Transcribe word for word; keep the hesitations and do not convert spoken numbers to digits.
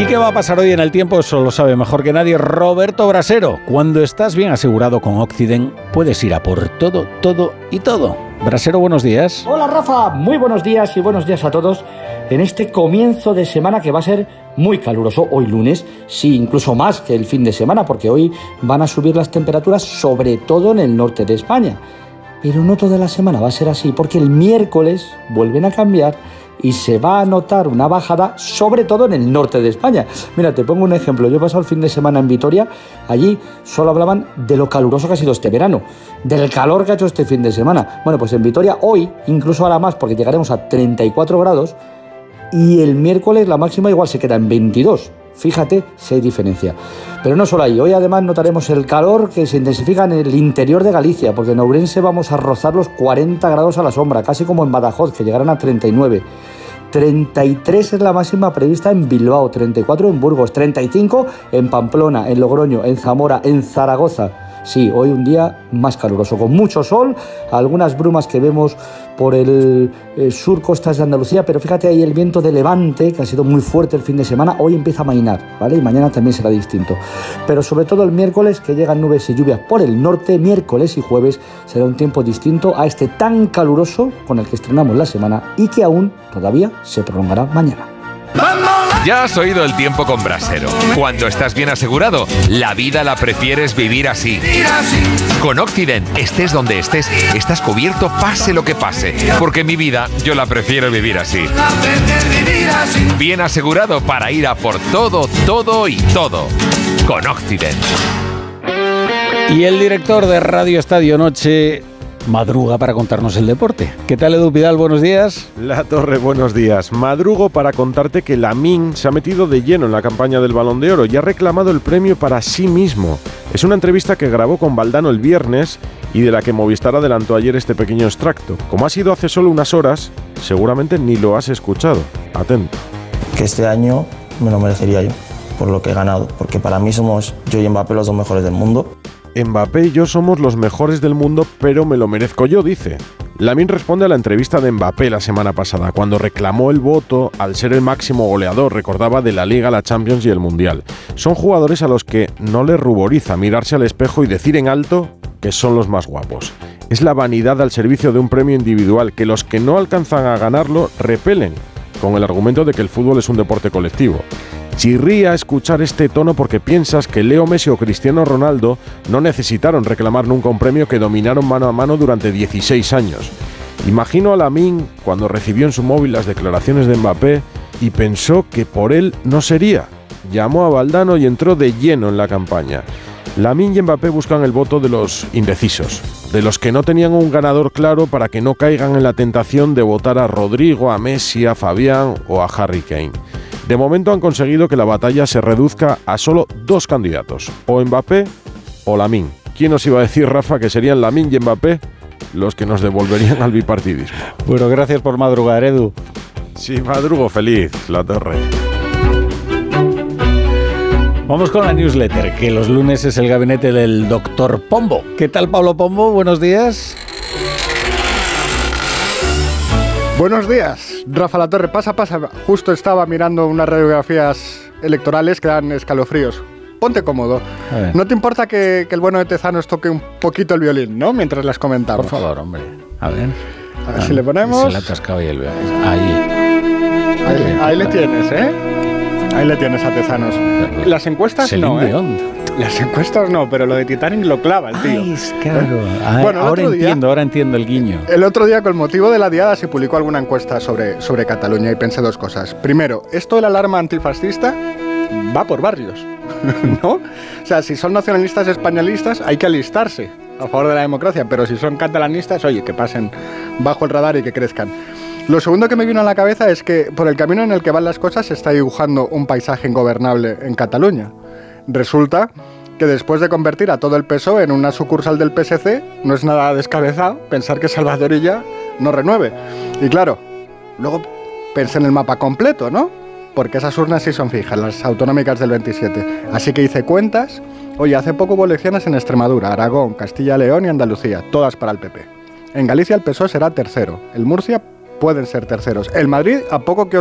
¿Y qué va a pasar hoy en el tiempo? Eso lo sabe mejor que nadie Roberto Brasero. Cuando estás bien asegurado con Occident, puedes ir a por todo, todo y todo. Brasero, buenos días. Hola Rafa, muy buenos días y buenos días a todos en este comienzo de semana que va a ser muy caluroso. Hoy lunes, sí, incluso más que el fin de semana, porque hoy van a subir las temperaturas, sobre todo en el norte de España. Pero no toda la semana va a ser así, porque el miércoles vuelven a cambiar y se va a notar una bajada, sobre todo en el norte de España. Mira, te pongo un ejemplo. Yo he pasado el fin de semana en Vitoria. Allí solo hablaban de lo caluroso que ha sido este verano, del calor que ha hecho este fin de semana. Bueno, pues en Vitoria hoy, incluso ahora más, porque llegaremos a treinta y cuatro grados, y el miércoles la máxima igual se queda en veintidós. Fíjate si hay diferencia. Pero no solo ahí, hoy además notaremos el calor que se intensifica en el interior de Galicia, porque en Ourense vamos a rozar los cuarenta grados a la sombra, casi como en Badajoz, que llegarán a treinta y nueve. treinta y tres es la máxima prevista en Bilbao, treinta y cuatro en Burgos, treinta y cinco en Pamplona, en Logroño, en Zamora, en Zaragoza. Sí, hoy un día más caluroso, con mucho sol, algunas brumas que vemos por el, el sur costas de Andalucía, pero fíjate ahí el viento de levante, que ha sido muy fuerte el fin de semana, hoy empieza a amainar, ¿vale? Y mañana también será distinto. Pero sobre todo el miércoles, que llegan nubes y lluvias por el norte, miércoles y jueves será un tiempo distinto a este tan caluroso con el que estrenamos la semana y que aún todavía se prolongará mañana. Ya has oído el tiempo con Brasero. Cuando estás bien asegurado, la vida la prefieres vivir así. Con Occident, estés donde estés, estás cubierto pase lo que pase. Porque mi vida, yo la prefiero vivir así. Bien asegurado para ir a por todo, todo y todo. Con Occident. Y el director de Radio Estadio Noche madruga para contarnos el deporte. ¿Qué tal, Edu Pidal? Buenos días. La Torre, buenos días. Madrugo para contarte que Lamine se ha metido de lleno en la campaña del Balón de Oro y ha reclamado el premio para sí mismo. Es una entrevista que grabó con Valdano el viernes y de la que Movistar adelantó ayer este pequeño extracto. Como ha sido hace solo unas horas, seguramente ni lo has escuchado. Atento. Que este año me lo merecería yo, por lo que he ganado, porque para mí somos yo y Mbappé los dos mejores del mundo. Mbappé y yo somos los mejores del mundo, pero me lo merezco yo, dice. Lamine responde a la entrevista de Mbappé la semana pasada, cuando reclamó el voto al ser el máximo goleador, recordaba, de la Liga, la Champions y el Mundial. Son jugadores a los que no les ruboriza mirarse al espejo y decir en alto que son los más guapos. Es la vanidad al servicio de un premio individual que los que no alcanzan a ganarlo repelen, con el argumento de que el fútbol es un deporte colectivo. Chirría escuchar este tono porque piensas que Leo Messi o Cristiano Ronaldo no necesitaron reclamar nunca un premio que dominaron mano a mano durante dieciséis años. Imagino a Lamine cuando recibió en su móvil las declaraciones de Mbappé y pensó que por él no sería. Llamó a Valdano y entró de lleno en la campaña. Lamine y Mbappé buscan el voto de los indecisos, de los que no tenían un ganador claro para que no caigan en la tentación de votar a Rodrigo, a Messi, a Fabián o a Harry Kane. De momento han conseguido que la batalla se reduzca a solo dos candidatos, o Mbappé o Lamine. ¿Quién nos iba a decir, Rafa, que serían Lamine y Mbappé los que nos devolverían al bipartidismo? Bueno, gracias por madrugar, Edu. Sí, madrugo feliz, La Torre. Vamos con la newsletter, que los lunes es el gabinete del doctor Pombo. ¿Qué tal, Pablo Pombo? Buenos días. Buenos días, Rafa La Torre. Pasa, pasa. Justo estaba mirando unas radiografías electorales que dan escalofríos. Ponte cómodo. ¿No te importa que, que el bueno de Tezanos toque un poquito el violín, no? Mientras las comentamos. Por favor, hombre. A ver. A ver ah, si le ponemos. Se le ha atascado ahí el violín. Ahí. Ahí, ahí, ahí le tienes, ¿eh? Ahí le tienes a Tezanos. Las encuestas Celine no, ¿eh? Dion. Las encuestas no, pero lo de Titanic lo clava el tío. Ay, claro. ¿Eh? Bueno, ahora entiendo, día, ahora entiendo el guiño. El otro día, con motivo de la diada, se publicó alguna encuesta sobre, sobre Cataluña y pensé dos cosas. Primero, esto de la alarma antifascista va por barrios, ¿no? O sea, si son nacionalistas españolistas, hay que alistarse a favor de la democracia, pero si son catalanistas, oye, que pasen bajo el radar y que crezcan. Lo segundo que me vino a la cabeza es que por el camino en el que van las cosas se está dibujando un paisaje ingobernable en Cataluña. Resulta que después de convertir a todo el P S O E en una sucursal del P S C, no es nada descabezado pensar que Salvador Illa no renueve. Y claro, luego pensé en el mapa completo, ¿no? Porque esas urnas sí son fijas, las autonómicas del veintisiete. Así que hice cuentas. Oye, hace poco hubo elecciones en Extremadura, Aragón, Castilla y León y Andalucía, todas para el P P. En Galicia el P S O E será tercero, el Murcia pueden ser terceros. El Madrid, a poco que os